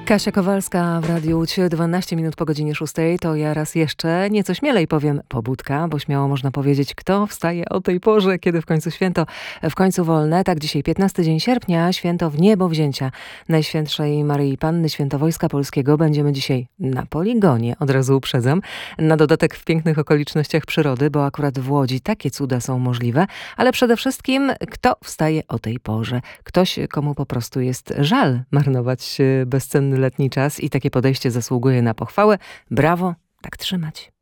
Kasia Kowalska w Radiu Łódź, 12 minut po godzinie 6. To ja raz jeszcze nieco śmielej powiem pobudka, bo śmiało można powiedzieć, kto wstaje o tej porze, kiedy w końcu święto, w końcu wolne. Tak, dzisiaj 15 dzień sierpnia, święto Wniebowzięcia Najświętszej Maryi Panny, święto Wojska Polskiego. Będziemy dzisiaj na poligonie, od razu uprzedzam. Na dodatek w pięknych okolicznościach przyrody, bo akurat w Łodzi takie cuda są możliwe. Ale przede wszystkim, kto wstaje o tej porze? Ktoś, komu po prostu jest żal marnować bezcenny letni czas i takie podejście zasługuje na pochwałę. Brawo, tak trzymać.